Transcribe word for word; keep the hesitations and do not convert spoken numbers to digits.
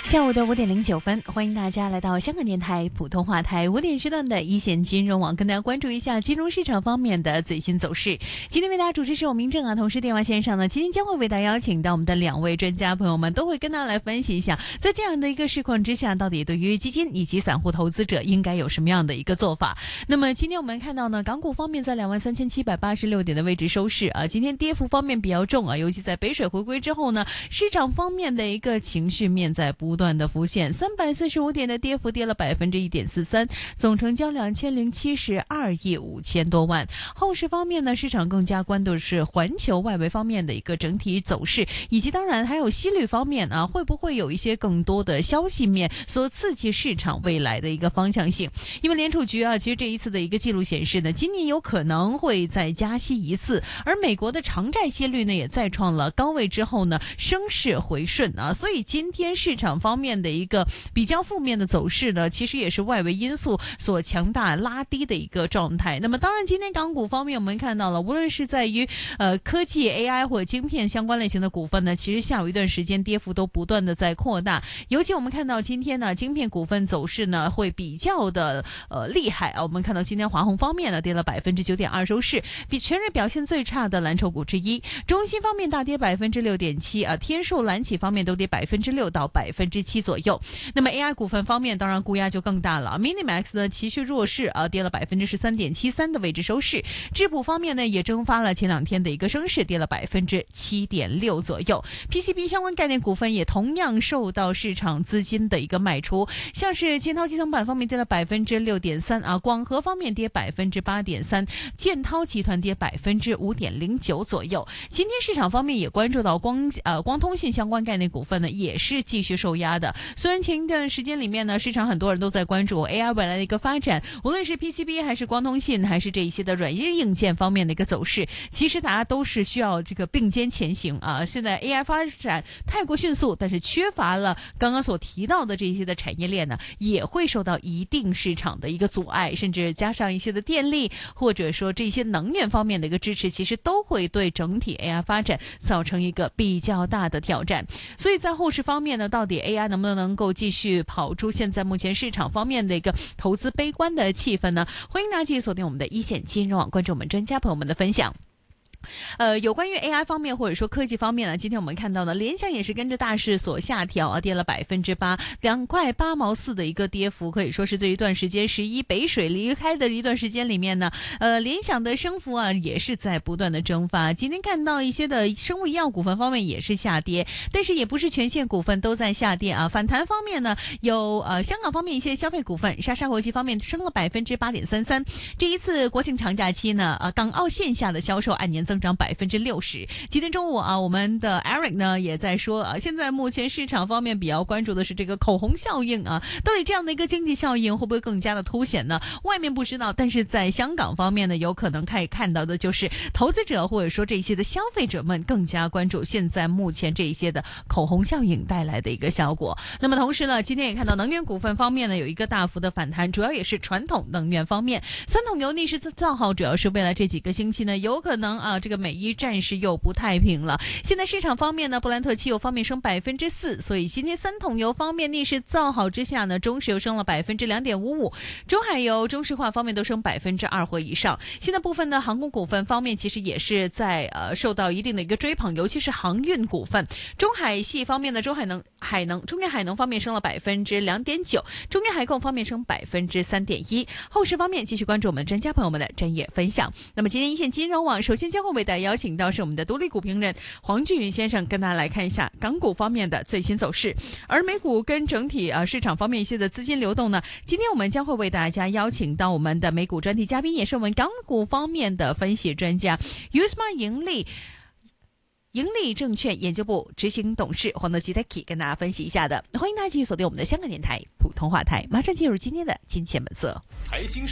下午的五点零九分，欢迎大家来到香港电台普通话台五点时段的一线金融网，跟大家关注一下金融市场方面的最新走势。今天为大家主持是我明正啊，同时电话线上呢，今天将会为大家邀请到我们的两位专家朋友们，都会跟大家来分析一下，在这样的一个市况之下，到底对于基金以及散户投资者应该有什么样的一个做法。那么今天我们看到呢，港股方面在两万三千七百八十六点的位置收市啊，今天跌幅方面比较重啊，尤其在北水回归之后呢，市场方面的一个情绪面在不断的浮现，三百四十五点的跌幅，跌了百分之一点四三，总成交两千零七十二亿五千多万。后市方面呢，市场更加关注的是环球外围方面的一个整体走势，以及当然还有息率方面啊，会不会有一些更多的消息面所刺激市场未来的一个方向性？因为联储局啊，其实这一次的一个记录显示呢，今年有可能会再加息一次，而美国的长债息率呢也再创了高位之后呢，升势回顺啊，所以今天市场方面的一个比较负面的走势呢，其实也是外围因素所强大拉低的一个状态。那么当然今天港股方面我们看到了，无论是在于呃科技 A I 或者晶片相关类型的股份呢，其实下午一段时间跌幅都不断的在扩大，尤其我们看到今天呢晶片股份走势呢会比较的呃厉害啊。我们看到今天华虹方面呢跌了百分之九点二收市，比全日表现最差的蓝筹股之一。中芯方面大跌百分之六点七啊，天数蓝企方面都跌百分之六到百分之七左右。那么 A I 股份方面，当然估压就更大了。Minimax 呢持续弱势啊，跌了百分之十三点七三的位置收市。智普方面呢也蒸发了前两天的一个升势，跌了百分之七点六左右。P C B 相关概念股份也同样受到市场资金的一个卖出，像是建滔集成板方面跌了百分之六点三啊，广核方面跌百分之八点三，建滔集团跌百分之五点零九左右。今天市场方面也关注到光呃光通信相关概念股份呢也是继续受压的。虽然前一段时间里面呢，市场很多人都在关注 A I 未来的一个发展，无论是 P C B 还是光通信，还是这一些的软硬硬件方面的一个走势，其实大家都是需要这个并肩前行啊。现在 A I 发展太过迅速，但是缺乏了刚刚所提到的这些的产业链呢，也会受到一定市场的一个阻碍，甚至加上一些的电力或者说这些能源方面的一个支持，其实都会对整体 A I 发展造成一个比较大的挑战。所以在后市方面呢，到底 A I 能不能能够继续跑出现在目前市场方面的一个投资悲观的气氛呢？欢迎大家继续锁定我们的一线金融网，关注我们专家朋友们的分享。呃，有关于 A I 方面或者说科技方面呢，今天我们看到呢，联想也是跟着大势所下调啊，跌了百分之八，两块八毛四的一个跌幅，可以说是这一段时间十一北水离开的一段时间里面呢，呃，联想的升幅啊也是在不断的蒸发。今天看到一些的生物医药股份方面也是下跌，但是也不是全线股份都在下跌啊。反弹方面呢，有呃香港方面一些消费股份，莎莎国际方面升了百分之八点三三。这一次国庆长假期呢，呃，港澳线下的销售按年增。增长百分之六十。今天中午啊，我们的 Eric 呢也在说啊，现在目前市场方面比较关注的是这个口红效应啊，到底这样的一个经济效应会不会更加的凸显呢？外面不知道，但是在香港方面呢，有可能可以看到的就是投资者或者说这些的消费者们更加关注现在目前这一些的口红效应带来的一个效果。那么同时呢，今天也看到能源股份方面呢有一个大幅的反弹，主要也是传统能源方面，三桶油逆势造好，主要是未来这几个星期呢有可能啊。这个美伊战事又不太平了。现在市场方面呢，布兰特汽油方面升百分之四，所以今天三桶油方面逆势造好之下呢，中石油升了百分之两点五五，中海油、中石化方面都升百分之二或以上。现在部分呢，航空股份方面其实也是在呃受到一定的一个追捧，尤其是航运股份。中海系方面呢，中海能、海能、中远海能方面升了百分之两点九，中远海控方面升百分之三点一。后市方面继续关注我们专家朋友们的专业分享。那么今天一线金融网首先将会为大家邀请到是我们的独立股评人黄俊宇先生，跟大家来看一下港股方面的最新走势。而美股跟整体呃市场方面一些的资金流动呢，今天我们将会为大家邀请到我们的美股专题嘉宾，也是我们港股方面的分析专家 U S M A 盈利盈利证券研究部执行董事黄德基 Taki 跟大家分析一下的。欢迎大家继续锁定我们的香港电台普通话台，马上进入今天的金钱本色。 财经